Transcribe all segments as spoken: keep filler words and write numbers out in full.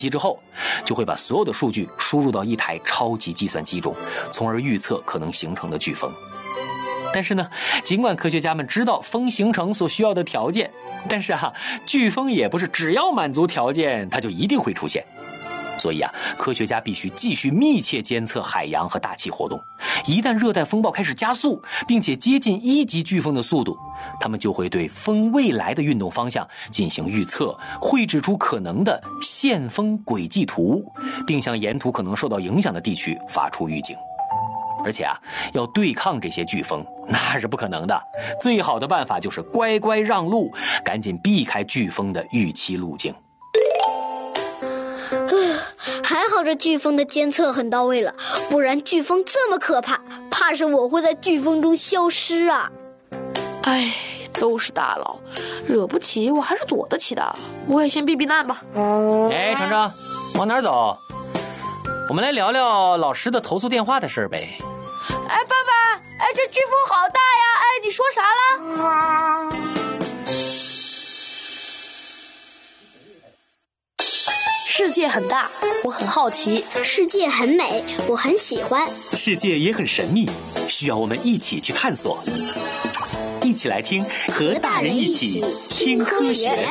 机之后，就会把所有的数据输入到一台超级计算机中，从而预测可能形成的飓风。但是呢，尽管科学家们知道风形成所需要的条件，但是啊，飓风也不是只要满足条件它就一定会出现。所以啊，科学家必须继续密切监测海洋和大气活动。一旦热带风暴开始加速，并且接近一级飓风的速度，他们就会对风未来的运动方向进行预测，绘制出可能的线风轨迹图，并向沿途可能受到影响的地区发出预警。而且啊，要对抗这些飓风那是不可能的，最好的办法就是乖乖让路，赶紧避开飓风的预期路径。 还好这飓风的监测很到位了，不然飓风这么可怕，怕是我会在飓风中消失啊。 哎，都是大佬，惹不起我还是躲得起的，我也先避避难吧。 哎，程程，往哪儿走？我们来聊聊老师的投诉电话的事呗。 哎，爸爸，哎，这飓风好大呀！哎，你说啥了？世界很大，我很好奇； 世界很美，我很喜欢； 世界也很神秘，需要我们一起去探索。一起来听，和大人一起听科学。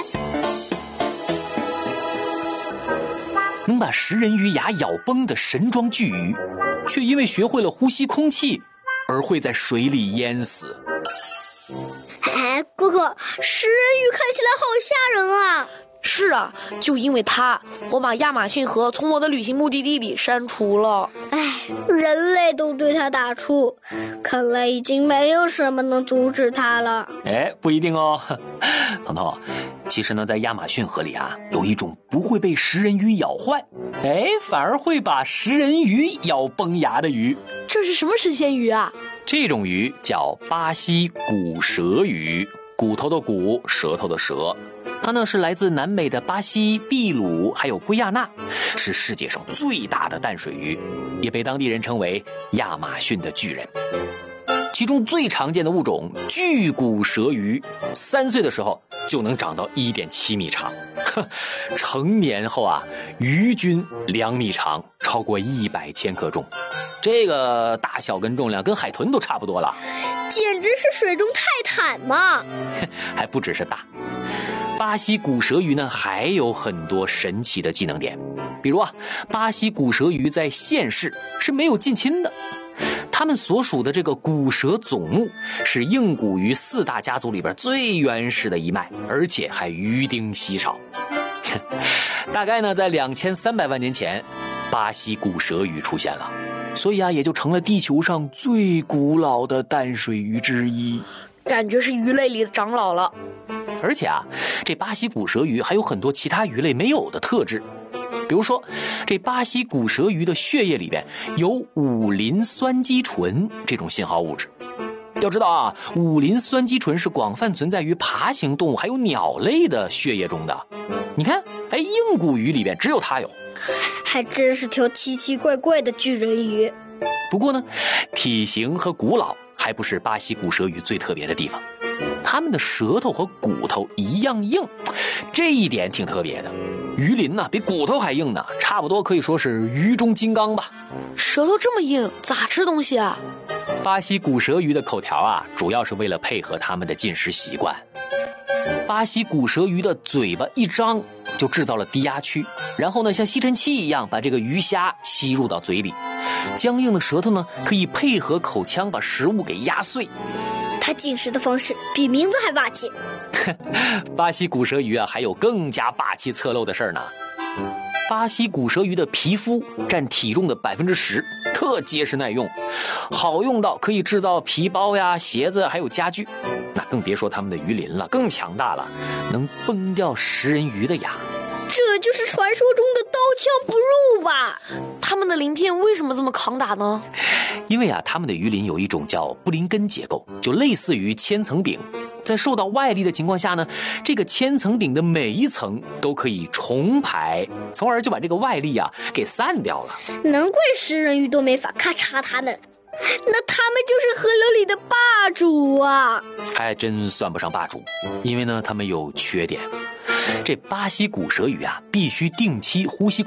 能把食人鱼牙咬崩的神装巨鱼，却因为学会了呼吸空气而会在水里淹死。 哎，哥哥，食人鱼看起来好吓人啊！ 是啊，就因为它，我把亚马逊河从我的旅行目的地里删除了。 哎，人类都对它打怵，看来已经没有什么能阻止它了。 哎，不一定哦，彤彤。其实呢，在亚马逊河里啊，有一种不会被食人鱼咬坏，哎，反而会把食人鱼咬崩牙的鱼。 这是什么神仙鱼啊？ 这种鱼叫巴西骨舌鱼，骨头的骨，舌头的舌。它呢是来自南美的巴西、秘鲁还有圭亚那，是世界上最大的淡水鱼，也被当地人称为亚马逊的巨人。其中最常见的物种巨骨舌鱼，三岁的时候就能长到 一点七米长，成年后啊，鱼均两米长，超过一百千克重。这个大小跟重量跟海豚都差不多了， 简直是水中泰坦嘛！ 还不只是大。巴西骨舌鱼呢还有很多神奇的技能点，比如啊，巴西骨舌鱼在现世是没有近亲的，它们所属的这个骨舌总目是硬骨鱼四大家族里边最原始的一脉，而且还鱼丁稀少。大概呢在两千三百万年前，巴西骨舌鱼出现了，所以啊也就成了地球上最古老的淡水鱼之一， 感觉是鱼类里的长老了。 而且啊，这巴西骨舌鱼还有很多其他鱼类没有的特质，比如说，这巴西骨舌鱼的血液里边有五磷酸基醇这种信号物质。要知道啊，五磷酸基醇是广泛存在于爬行动物还有鸟类的血液中的。你看，哎，硬骨鱼里边只有它有， 还真是条奇奇怪怪的巨人鱼。 不过呢，体型和古老还不是巴西骨舌鱼最特别的地方。它们的舌头和骨头一样硬，这一点挺特别的。鱼鳞呢比骨头还硬呢，差不多可以说是鱼中金刚吧。 舌头这么硬，咋吃东西啊？ 巴西骨舌鱼的口条啊，主要是为了配合它们的进食习惯。巴西骨舌鱼的嘴巴一张就制造了低压区，然后呢像吸尘器一样把这个鱼虾吸入到嘴里。僵硬的舌头呢可以配合口腔把食物给压碎。 它进食的方式比名字还霸气。 巴西骨舌鱼啊还有更加霸气侧漏的事儿呢。巴西骨舌鱼的皮肤占体重的 百分之十， 特结实耐用，好用到可以制造皮包呀、鞋子还有家具。那更别说它们的鱼鳞了，更强大了，能崩掉食人鱼的牙。 这就是传说中的刀枪不入吧？ 它们的鳞片为什么这么抗打呢？ 因为啊，它们的鱼鳞有一种叫布林根结构，就类似于千层饼。在受到外力的情况下呢，这个千层饼的每一层都可以重排，从而就把这个外力啊给散掉了。 难怪食人鱼都没法咔嚓它们，那他们就是河流里的霸主啊！ 还真算不上霸主，因为呢，他们有缺点。这巴西骨舌鱼啊，必须定期呼吸